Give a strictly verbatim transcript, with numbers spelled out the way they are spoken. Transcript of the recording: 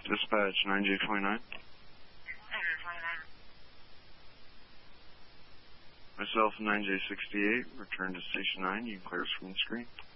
Dispatch nine J twenty-nine. Myself nine J sixty-eight, return to Station nine, you can clear screen screen.